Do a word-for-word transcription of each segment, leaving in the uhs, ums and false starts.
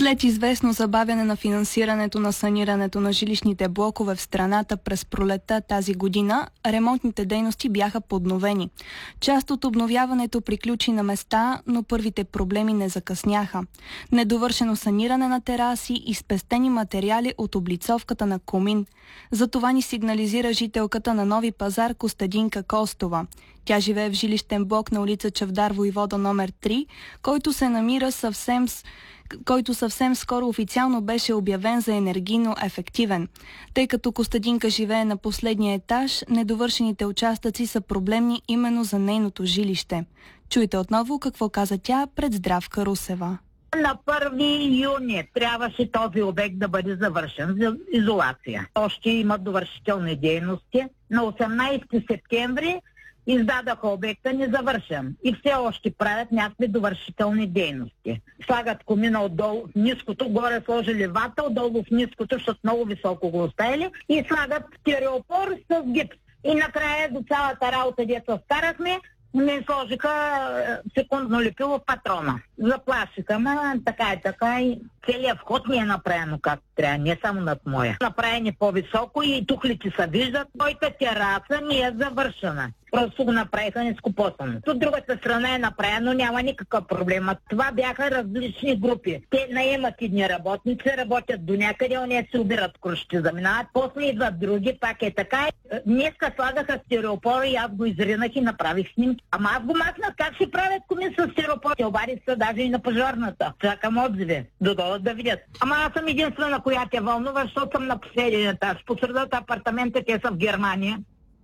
След известно забавяне на финансирането на санирането на жилищните блокове в страната през пролетта тази година, ремонтните дейности бяха подновени. Част от обновяването приключи на места, но първите проблеми не закъсняха. Недовършено саниране на тераси и спестени материали от облицовката на комин. За това ни сигнализира жителката на Нови пазар Костадинка Костова. Тя живее в жилищен блок на улица Чавдар Войвода номер три, който се намира съвсем с който съвсем скоро официално беше обявен за енергийно ефективен. Тъй като Костадинка живее на последния етаж, недовършените участъци са проблемни именно за нейното жилище. Чуйте отново какво каза тя пред Здравка Русева. На първи юни трябваше този обект да бъде завършен за изолация. Още има довършителни дейности. На осемнайсети септември издадаха обекта незавършен и все още правят някакви довършителни дейности. Слагат комина отдолу в ниското, горе сложили вата, отдолу в ниското, защото много високо го оставили, и слагат стереопор с гипс. И накрая до цялата работа, дето старахме, ми сложиха секундно лепило в патрона. Заплашиха ме, така и така, и целият вход ми е направено както трябва, не само над моя. Направени по-високо и тухлите се виждат. Моята тераса ми е завършена. Просто го направиха нескопосано. От другата страна е направено, няма никакъв проблем. Това бяха различни групи. Те наемат едни работници, работят до някъде, они се убират крушите, заминават, после идват други, пак е така. Днеска слагаха стереопора и аз го изринах и направих снимки. Ама аз го махнах, как ще правят коми с стереопор? Те обадих се даже и на пожарната. Чакам отзиви, додолу да видят. Ама аз съм единствена, която е вълнува, защото съм на последния етаж. По средата апартамента, те са в Германия.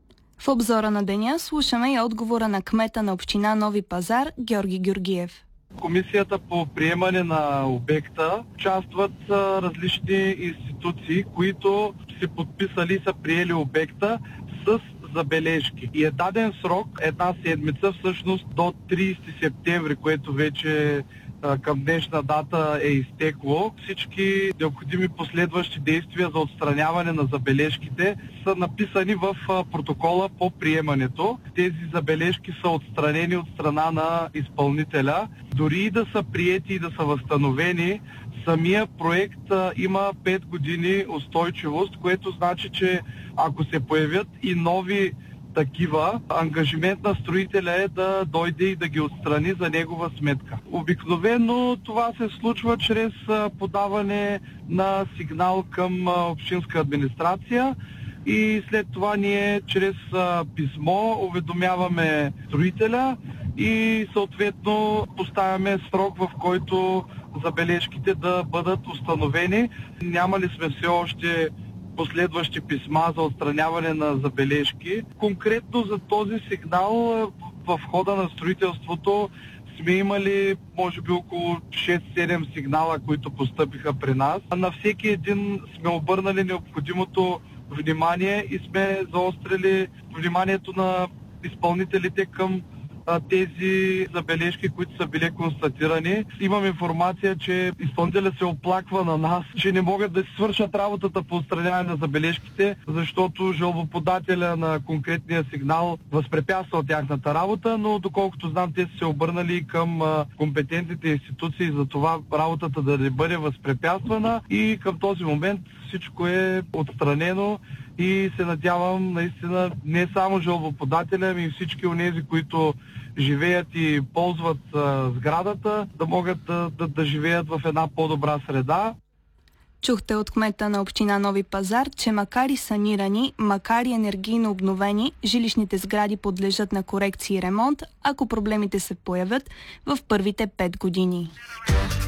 В обзора на деня слушаме и отговора на кмета на община Нови пазар Георги Георгиев. Комисията по приемане на обекта участват различни институции, които се подписали и са приели обекта с забележки. И е даден срок, една седмица, всъщност до трийсети септември, което вече към днешна дата е изтекло. Всички необходими последващи действия за отстраняване на забележките са написани в протокола по приемането. Тези забележки са отстранени от страна на изпълнителя. Дори и да са приети и да са възстановени, самия проект а, има пет години устойчивост, което значи, че ако се появят и нови такива, ангажимент на строителя е да дойде и да ги отстрани за негова сметка. Обикновено това се случва чрез подаване на сигнал към общинска администрация и след това ние чрез писмо уведомяваме строителя и съответно поставяме срок, в който забележките да бъдат установени. Нямали сме все още последващи писма за отстраняване на забележки. Конкретно за този сигнал в хода на строителството сме имали може би около шест-седем сигнала, които постъпиха при нас. На всеки един сме обърнали необходимото внимание и сме заострили вниманието на изпълнителите към тези забележки, които са били констатирани. Имам информация, че изпълнителят се оплаква на нас, че не могат да си свършат работата по отстраняване на забележките, защото жалбоподателя на конкретния сигнал възпрепятства тяхната работа, но доколкото знам, те са се обърнали към компетентните институции за това работата да не бъде възпрепятствана и към този момент всичко е отстранено и се надявам наистина не само жалбоподателя, ами и всички онези, които живеят и ползват а, сградата, да могат да, да, да живеят в една по-добра среда. Чухте от кмета на община Нови пазар, че макар и санирани, макар и енергийно обновени, жилищните сгради подлежат на корекции и ремонт, ако проблемите се появят в първите пет години.